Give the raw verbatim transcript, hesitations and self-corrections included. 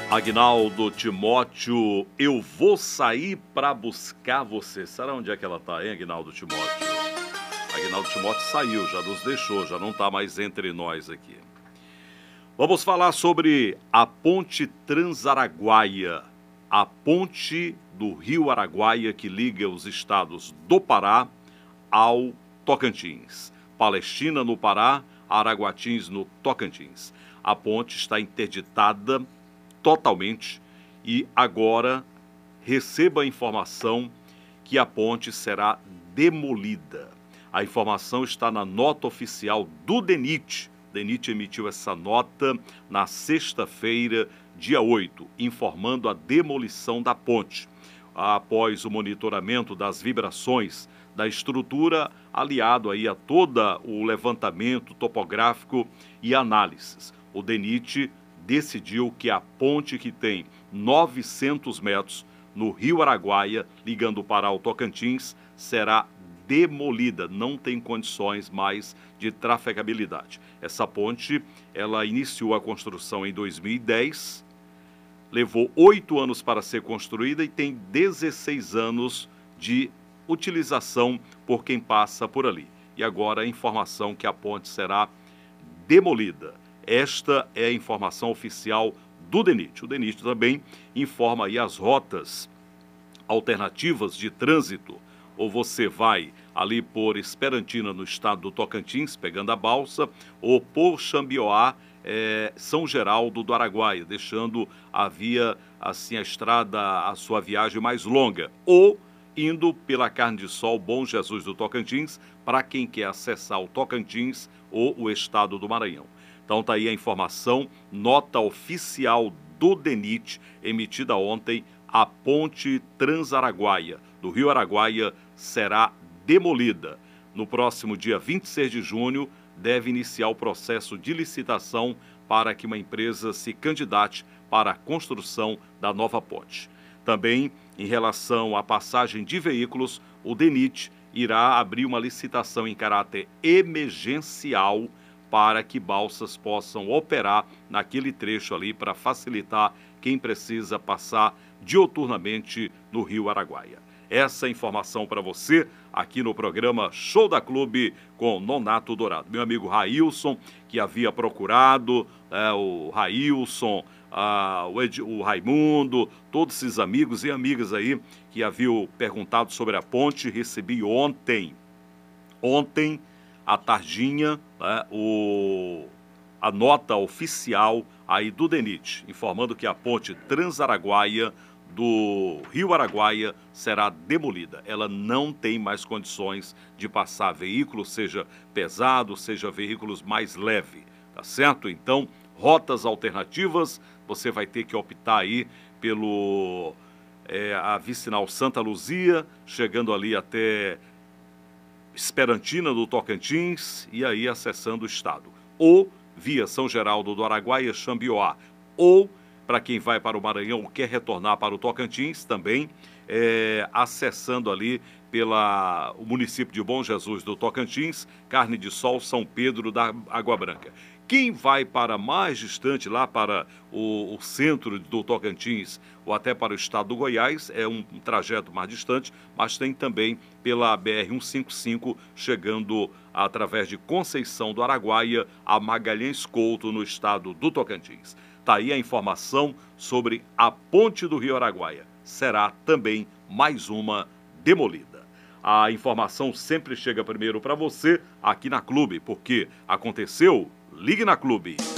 Agnaldo Timóteo, eu vou sair para buscar você. Será onde é que ela está, hein, Agnaldo Timóteo? Agnaldo Timóteo saiu, já nos deixou, já não está mais entre nós aqui. Vamos falar sobre a Ponte Transaraguaia, a ponte do Rio Araguaia que liga os estados do Pará ao Tocantins. Palestina no Pará, Araguatins no Tocantins. A ponte está interditada totalmente e agora receba a informação que a ponte será demolida. A informação está na nota oficial do DENIT. O DENIT emitiu essa nota na sexta-feira, dia oito, informando a demolição da ponte. Após o monitoramento das vibrações da estrutura, aliado aí a todo o levantamento topográfico e análises, o DENIT decidiu que a ponte, que tem novecentos metros no Rio Araguaia, ligando o Pará ao Tocantins, será demolida, não tem condições mais de trafegabilidade. Essa ponte, ela iniciou a construção em dois mil e dez, levou oito anos para ser construída e tem dezesseis anos de utilização por quem passa por ali. E agora a informação que a ponte será demolida. Esta é a informação oficial do DENIT. O DENIT também informa aí as rotas alternativas de trânsito. Ou você vai ali por Esperantina, no estado do Tocantins, pegando a balsa, ou por Xambioá, é, São Geraldo do Araguaia, deixando a via, assim, a estrada, a sua viagem mais longa. Ou indo pela Carne de Sol Bom Jesus do Tocantins, para quem quer acessar o Tocantins ou o estado do Maranhão. Então tá aí a informação, nota oficial do DENIT, emitida ontem. A ponte Transaraguaia do Rio Araguaia será demolida. No próximo dia vinte e seis de junho, deve iniciar o processo de licitação para que uma empresa se candidate para a construção da nova ponte. Também, em relação à passagem de veículos, o DENIT irá abrir uma licitação em caráter emergencial para que balsas possam operar naquele trecho ali para facilitar quem precisa passar dioturnamente no Rio Araguaia. Essa informação para você aqui no programa Show da Clube com Nonato Dourado. Meu amigo Railson, que havia procurado, é, o Railson, a, o, Ed, o Raimundo, todos esses amigos e amigas aí que haviam perguntado sobre a ponte, recebi ontem, ontem, à tardinha, né, o, a nota oficial aí do DENIT, informando que a ponte Transaraguaia do Rio Araguaia será demolida. Ela não tem mais condições de passar veículos, seja pesado, seja veículos mais leves, tá certo? Então, rotas alternativas, você vai ter que optar aí pelo é, a vicinal Santa Luzia, chegando ali até Esperantina do Tocantins e aí acessando o estado. Ou via São Geraldo do Araguaia, Xambioá. Ou, para quem vai para o Maranhão ou quer retornar para o Tocantins, também é, acessando ali pela o município de Bom Jesus do Tocantins, Carne de Sol, São Pedro da Água Branca. Quem vai para mais distante, lá para o, o centro do Tocantins ou até para o estado do Goiás, é um, um trajeto mais distante, mas tem também pela B R cento e cinquenta e cinco, chegando através de Conceição do Araguaia a Magalhães Couto, no estado do Tocantins. Está aí a informação sobre a ponte do Rio Araguaia. Será também mais uma demolida. A informação sempre chega primeiro para você aqui na Clube, porque aconteceu. Ligue na Clube.